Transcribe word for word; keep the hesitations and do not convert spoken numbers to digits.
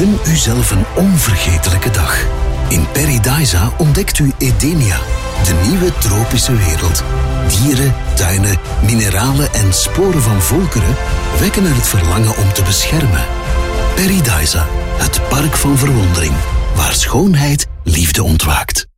Gun u zelf een onvergetelijke dag. In Paradisa ontdekt u Edenia, de nieuwe tropische wereld. Dieren, tuinen, mineralen en sporen van volkeren wekken er het verlangen om te beschermen. Paradisa, het park van verwondering, waar schoonheid liefde ontwaakt.